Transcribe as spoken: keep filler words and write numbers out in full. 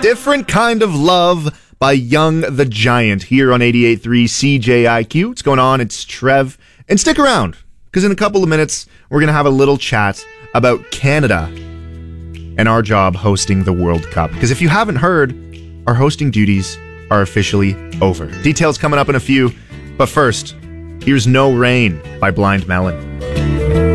Different Kind of Love by Young the Giant here on eighty-eight point three C J I Q. What's going on? It's Trev. And stick around, because in a couple of minutes, we're going to have a little chat about Canada and our job hosting the World Cup. Because if you haven't heard, our hosting duties are officially over. Details coming up in a few. But first, here's No Rain by Blind Melon.